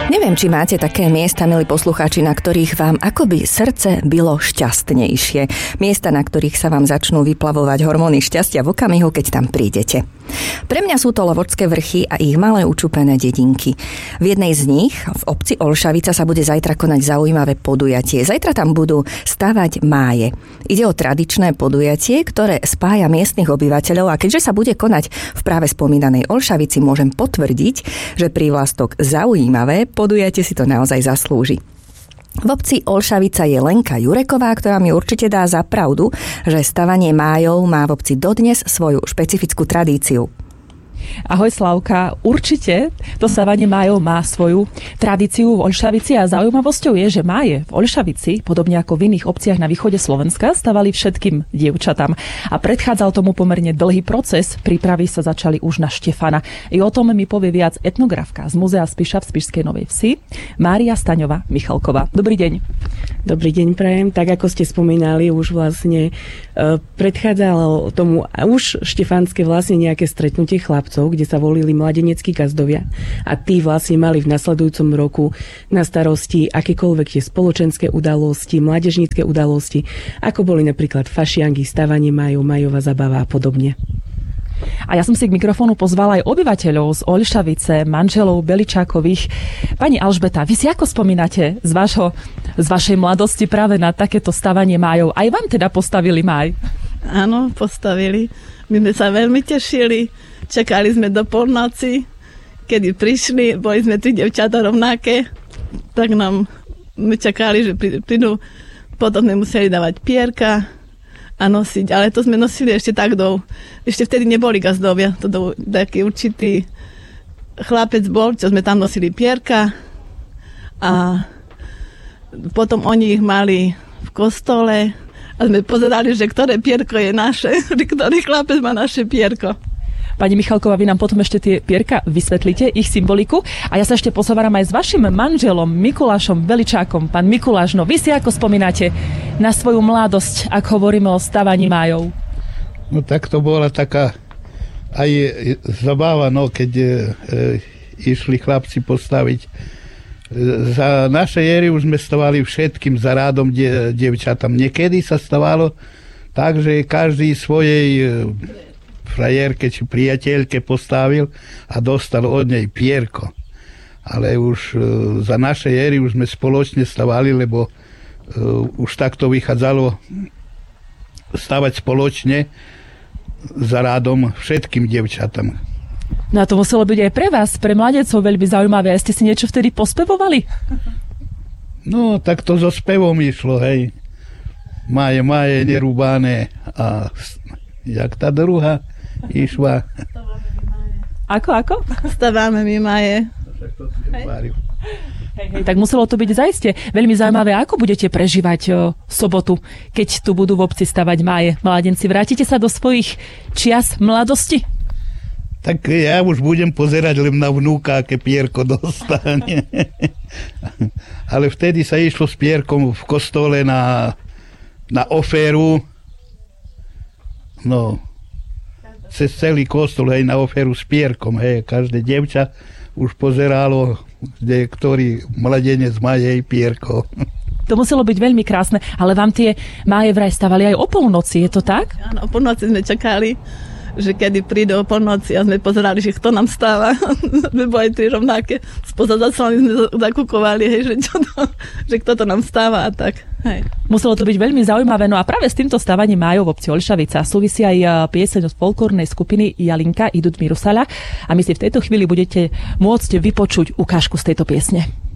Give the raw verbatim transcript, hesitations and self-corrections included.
Neviem, či máte také miesta, milí poslucháči, na ktorých vám akoby srdce bylo šťastnejšie. Miesta, na ktorých sa vám začnú vyplavovať hormóny šťastia v okamihu, keď tam prídete. Pre mňa sú to Lovočské vrchy a ich malé učupené dedinky. V jednej z nich, v obci Olšavica, sa bude zajtra konať zaujímavé podujatie. Zajtra tam budú stavať máje. Ide o tradičné podujatie, ktoré spája miestnych obyvateľov, a keďže sa bude konať v práve spomínanej Olšavici, môžem potvrdiť, že prívlastok zaujímavé podujatie si to naozaj zaslúži. V obci Olšavica je Lenka Jureková, ktorá mi určite dá za pravdu, že stavanie májov má v obci dodnes svoju špecifickú tradíciu. Ahoj Slavka, určite to stavanie májov má svoju tradíciu v Olšavici a zaujímavosťou je, že máje v Olšavici, podobne ako v iných obciach na východe Slovenska, stavali všetkým dievčatám a predchádzal tomu pomerne dlhý proces, prípravy sa začali už na Štefana. I o tom mi povie viac etnografka z Múzea Spiša v Spišskej Novej Vsi, Mária Staňová Michalková. Dobrý deň. Dobrý deň prajem. Tak ako ste spomínali, už vlastne e, predchádzalo tomu už štefanské vlastne nejaké stretnutie chlapcov, kde sa volili mladeneckí gazdovia a tí vlastne mali v nasledujúcom roku na starosti akékoľvek tie spoločenské udalosti, mládežnícke udalosti, ako boli napríklad fašiangy, stavanie májov, májová zabava a podobne. A ja som si k mikrofónu pozvala aj obyvateľov z Olšavice, manželov Beličákových. Pani Alžbeta, vy si ako spomínate z, vašho, z vašej mladosti práve na takéto stavanie májov? Aj vám teda postavili máj? Áno, postavili. My sme sa veľmi tešili. Čakali sme do polnoci, kedy prišli, boli sme tri devčatá rovnaké, tak nám my čakali, že prídu, potom sme museli dávať pierka a nosiť, ale to sme nosili ešte tak do, ešte vtedy neboli gazdovia, to do, taký určitý chlapec bol, čo sme tam nosili pierka a potom oni ich mali v kostole a sme pozerali, že ktoré pierko je naše, ktorý chlapec má naše pierko. Pani Michalková, vy nám potom ešte tie pierka vysvetlíte, ich symboliku. A ja sa ešte pozováram aj s vašim manželom Mikulášom Beličákom. Pán Mikuláš, no vy si ako spomínate na svoju mladosť, ak hovoríme o stavaní májov? No tak to bola taká aj zabáva, no, keď e, išli chlapci postaviť. Za naše éry už sme stavali všetkým za rádom de, devčatám. Niekedy sa stavalo tak, že každý svojej e, frajerke či priateľke postavil a dostal od nej pierko. Ale už e, za našej éry už sme spoločne stavali, lebo e, už takto vychádzalo stavať spoločne za rádom všetkým dievčatám. No a to muselo byť aj pre vás, pre mladecov veľmi zaujímavé. A ste si niečo vtedy pospevovali? No, tak to so spevom išlo, hej. Máje, máje, nerúbané a jak tá druhá išla. Ako, ako? Staváme my máje. Hej. Hej, hej, tak muselo to byť zaiste veľmi zaujímavé. Ako budete prežívať o, sobotu, keď tu budú v obci stavať máje? Mladenci, vrátite sa do svojich čias mladosti? Tak ja už budem pozerať len na vnúka, aké pierko dostane. Ale vtedy sa išlo s pierkom v kostole na, na oféru. No, cez celý kostol, hej, na oferu s pierkom, hej, každé dievča už pozeralo, kde ktorý mladenec má jej pierko. To muselo byť veľmi krásne, ale vám tie máje vraj stavali aj o polnoci, je to tak? Áno, o polnoci sme čakali, že kedy príde o polnoci a sme pozerali, že kto nám stáva. sme boli tri rovnaké. Spoza zaslany sme zakúkovali, hej, že, čo to, že kto to nám stáva a tak. Hej. Muselo to byť veľmi zaujímavé. No a práve s týmto stávaním májov v obci Olšavica súvisí aj pieseň od folklórnej skupiny Jalinka Idut Mirusala a my si v tejto chvíli budete môcť vypočuť ukážku z tejto piesne.